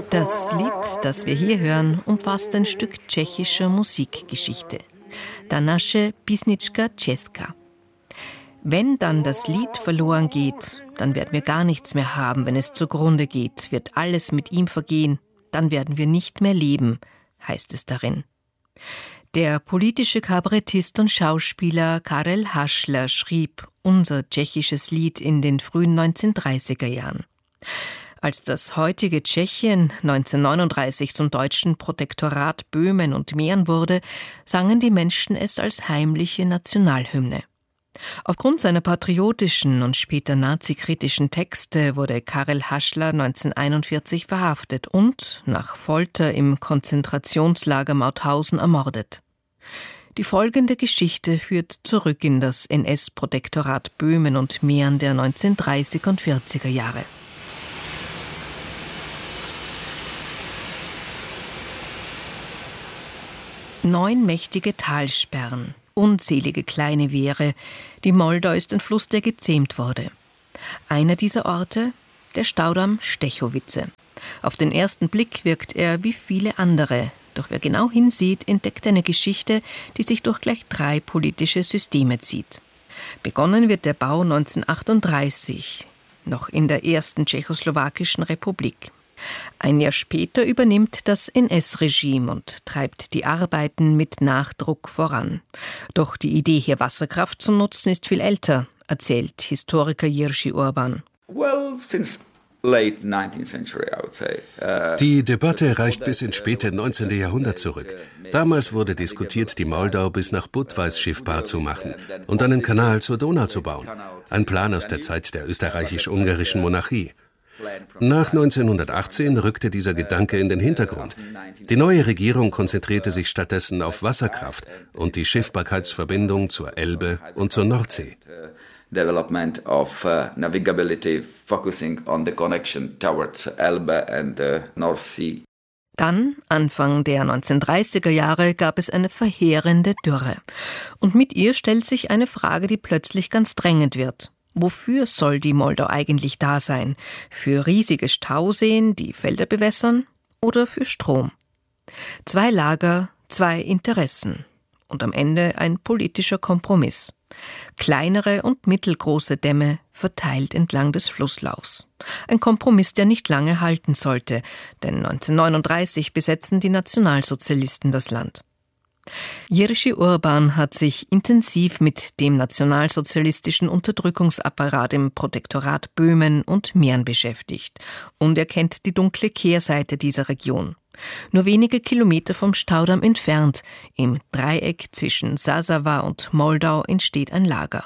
Das Lied, das wir hier hören, umfasst ein Stück tschechischer Musikgeschichte. Ta naše písnička česká. Wenn dann das Lied verloren geht, dann werden wir gar nichts mehr haben. Wenn es zugrunde geht, wird alles mit ihm vergehen. Dann werden wir nicht mehr leben, heißt es darin. Der politische Kabarettist und Schauspieler Karel Hašler schrieb unser tschechisches Lied in den frühen 1930er Jahren. Als das heutige Tschechien 1939 zum deutschen Protektorat Böhmen und Mähren wurde, sangen die Menschen es als heimliche Nationalhymne. Aufgrund seiner patriotischen und später nazikritischen Texte wurde Karel Hašler 1941 verhaftet und nach Folter im Konzentrationslager Mauthausen ermordet. Die folgende Geschichte führt zurück in das NS-Protektorat Böhmen und Mähren der 1930er und 40er Jahre. 9 mächtige Talsperren, unzählige kleine Wehre. Die Moldau ist ein Fluss, der gezähmt wurde. Einer dieser Orte, der Staudamm Stechowice. Auf den ersten Blick wirkt er wie viele andere. Doch wer genau hinsieht, entdeckt eine Geschichte, die sich durch gleich 3 politische Systeme zieht. Begonnen wird der Bau 1938, noch in der ersten tschechoslowakischen Republik. Ein Jahr später übernimmt das NS-Regime und treibt die Arbeiten mit Nachdruck voran. Doch die Idee, hier Wasserkraft zu nutzen, ist viel älter, erzählt Historiker Jiří Urban. Die Debatte reicht bis ins späte 19. Jahrhundert zurück. Damals wurde diskutiert, die Moldau bis nach Budweis schiffbar zu machen und einen Kanal zur Donau zu bauen. Ein Plan aus der Zeit der österreichisch-ungarischen Monarchie. Nach 1918 rückte dieser Gedanke in den Hintergrund. Die neue Regierung konzentrierte sich stattdessen auf Wasserkraft und die Schiffbarkeitsverbindung zur Elbe und zur Nordsee. Development of navigability focusing on the connection towards Elbe and the North Sea. Dann, Anfang der 1930er Jahre, gab es eine verheerende Dürre. Und mit ihr stellt sich eine Frage, die plötzlich ganz drängend wird. Wofür soll die Moldau eigentlich da sein? Für riesige Stauseen, die Felder bewässern, oder für Strom? 2 Lager, 2 Interessen. Und am Ende ein politischer Kompromiss. Kleinere und mittelgroße Dämme verteilt entlang des Flusslaufs. Ein Kompromiss, der nicht lange halten sollte, denn 1939 besetzen die Nationalsozialisten das Land. Jiří Urban hat sich intensiv mit dem nationalsozialistischen Unterdrückungsapparat im Protektorat Böhmen und Mähren beschäftigt. Und er kennt die dunkle Kehrseite dieser Region. Nur wenige Kilometer vom Staudamm entfernt, im Dreieck zwischen Sázava und Moldau, entsteht ein Lager.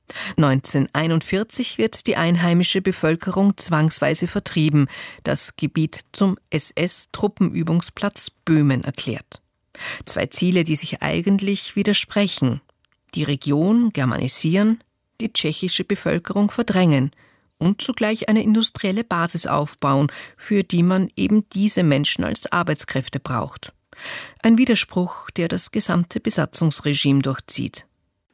1941 wird die einheimische Bevölkerung zwangsweise vertrieben, das Gebiet zum SS-Truppenübungsplatz Böhmen erklärt. 2 Ziele, die sich eigentlich widersprechen. Die Region germanisieren, die tschechische Bevölkerung verdrängen und zugleich eine industrielle Basis aufbauen, für die man eben diese Menschen als Arbeitskräfte braucht. Ein Widerspruch, der das gesamte Besatzungsregime durchzieht.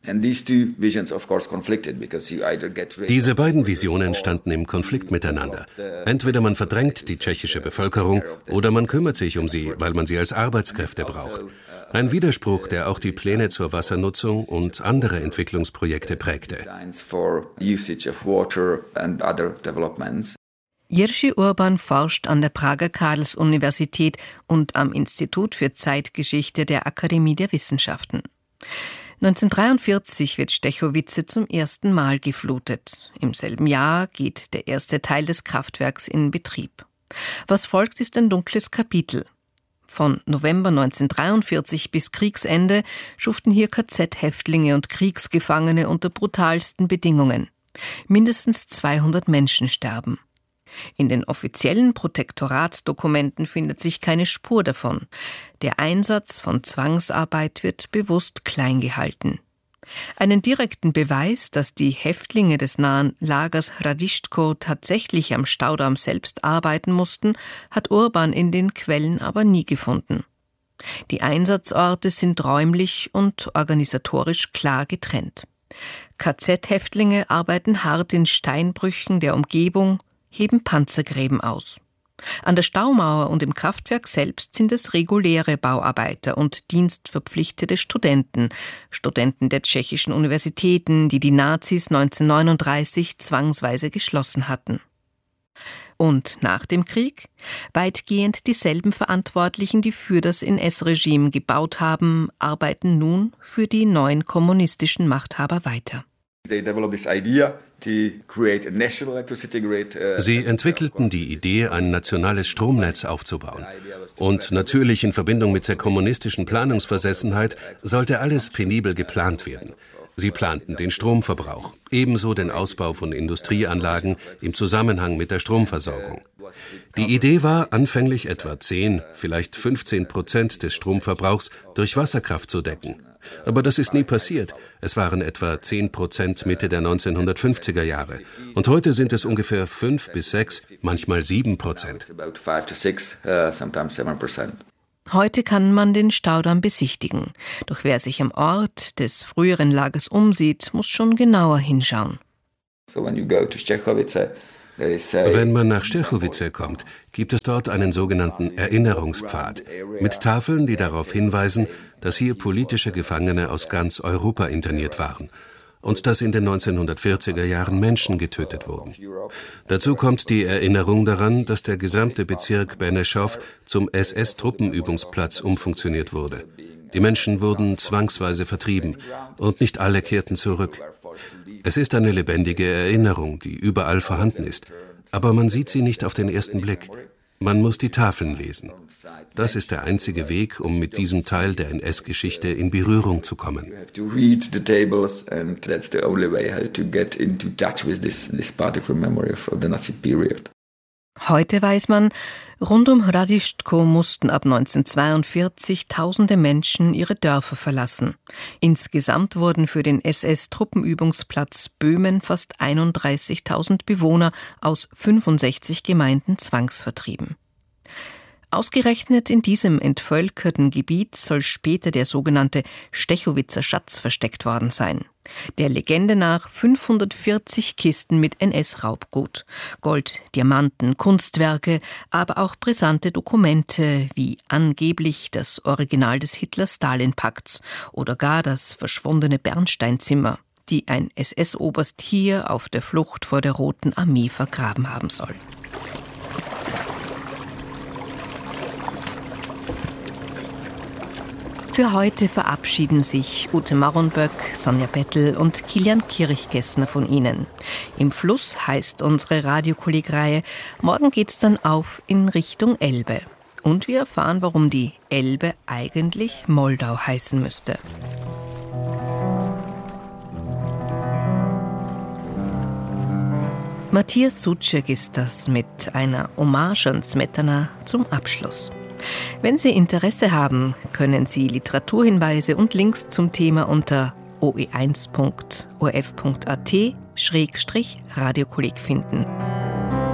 Diese beiden Visionen standen im Konflikt miteinander. Entweder man verdrängt die tschechische Bevölkerung oder man kümmert sich um sie, weil man sie als Arbeitskräfte braucht. Ein Widerspruch, der auch die Pläne zur Wassernutzung und andere Entwicklungsprojekte prägte. Jiří Urban forscht an der Prager Karls-Universität und am Institut für Zeitgeschichte der Akademie der Wissenschaften. 1943 wird Stechowice zum ersten Mal geflutet. Im selben Jahr geht der erste Teil des Kraftwerks in Betrieb. Was folgt, ist ein dunkles Kapitel. Von November 1943 bis Kriegsende schuften hier KZ-Häftlinge und Kriegsgefangene unter brutalsten Bedingungen. Mindestens 200 Menschen sterben. In den offiziellen Protektoratsdokumenten findet sich keine Spur davon. Der Einsatz von Zwangsarbeit wird bewusst klein gehalten. Einen direkten Beweis, dass die Häftlinge des nahen Lagers Hradištko tatsächlich am Staudamm selbst arbeiten mussten, hat Urban in den Quellen aber nie gefunden. Die Einsatzorte sind räumlich und organisatorisch klar getrennt. KZ-Häftlinge arbeiten hart in Steinbrüchen der Umgebung, heben Panzergräben aus. An der Staumauer und im Kraftwerk selbst sind es reguläre Bauarbeiter und dienstverpflichtete Studenten der tschechischen Universitäten, die die Nazis 1939 zwangsweise geschlossen hatten. Und nach dem Krieg? Weitgehend dieselben Verantwortlichen, die für das NS-Regime gebaut haben, arbeiten nun für die neuen kommunistischen Machthaber weiter. Sie entwickelten die Idee, ein nationales Stromnetz aufzubauen. Und natürlich in Verbindung mit der kommunistischen Planungsversessenheit sollte alles penibel geplant werden. Sie planten den Stromverbrauch, ebenso den Ausbau von Industrieanlagen im Zusammenhang mit der Stromversorgung. Die Idee war, anfänglich etwa 10, vielleicht 15% des Stromverbrauchs durch Wasserkraft zu decken. Aber das ist nie passiert. Es waren etwa 10% Mitte der 1950er Jahre. Und heute sind es ungefähr 5 bis 6, manchmal 7%. Heute kann man den Staudamm besichtigen. Doch wer sich am Ort des früheren Lagers umsieht, muss schon genauer hinschauen. Wenn man nach Střechovice kommt, gibt es dort einen sogenannten Erinnerungspfad mit Tafeln, die darauf hinweisen, dass hier politische Gefangene aus ganz Europa interniert waren und dass in den 1940er Jahren Menschen getötet wurden. Dazu kommt die Erinnerung daran, dass der gesamte Bezirk Benešov zum SS-Truppenübungsplatz umfunktioniert wurde. Die Menschen wurden zwangsweise vertrieben und nicht alle kehrten zurück. Es ist eine lebendige Erinnerung, die überall vorhanden ist, aber man sieht sie nicht auf den ersten Blick. Man muss die Tafeln lesen. Das ist der einzige Weg, um mit diesem Teil der NS-Geschichte in Berührung zu kommen. Heute weiß man, rund um Hradištko mussten ab 1942 tausende Menschen ihre Dörfer verlassen. Insgesamt wurden für den SS-Truppenübungsplatz Böhmen fast 31.000 Bewohner aus 65 Gemeinden zwangsvertrieben. Ausgerechnet in diesem entvölkerten Gebiet soll später der sogenannte Stechowitzer Schatz versteckt worden sein. Der Legende nach 540 Kisten mit NS-Raubgut. Gold, Diamanten, Kunstwerke, aber auch brisante Dokumente wie angeblich das Original des Hitler-Stalin-Pakts oder gar das verschwundene Bernsteinzimmer, die ein SS-Oberst hier auf der Flucht vor der Roten Armee vergraben haben soll. Für heute verabschieden sich Ute Maronböck, Sonja Bettel und Kilian Kirchgessner von Ihnen. Im Fluss heißt unsere Radiokolleg-Reihe. Morgen geht's dann auf in Richtung Elbe. Und wir erfahren, warum die Elbe eigentlich Moldau heißen müsste. Matthias Souček ist das mit einer Hommage an Smetana zum Abschluss. Wenn Sie Interesse haben, können Sie Literaturhinweise und Links zum Thema unter oe1.orf.at/radiokolleg finden.